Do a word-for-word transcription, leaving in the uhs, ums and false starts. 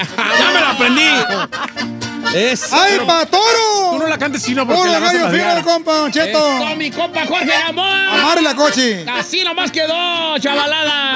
¡Ya me la aprendí! Es, ¡Ay, pero pa' toro! Tú no la cantes sino porque ¡Puro la vas a gallo madrear. fino, compa, Don Cheto! Esto, mi compa Jorge Gamboa. ¡Amarre la coche! Así nomás quedó, chavalada.